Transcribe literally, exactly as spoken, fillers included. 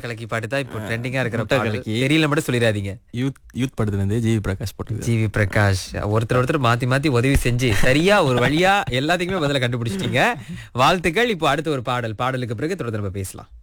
கலக்கி பாட்டு தான் இப்போ ட்ரெண்டிங்கா இருக்கிற முட்டை பாடல். கலக்கி. தெரியல மட்டும் சொல்லிடாதீங்க. யூத் யூத் படத்துல இருந்து ஜிவி பிரகாஷ் போட்டு ஜிவி பிரகாஷ் ஒருத்தர் ஒருத்தர் மாத்தி மாத்தி உதவி செஞ்சு சரியா ஒரு வழியா எல்லாத்துக்குமே பதில கண்டுபிடிச்சிட்டீங்க. வாழ்த்துக்கள். இப்போ அடுத்த ஒரு பாடல் பாடலுக்கு பிறகு தொடர்ந்து நம்ம பேசலாம்.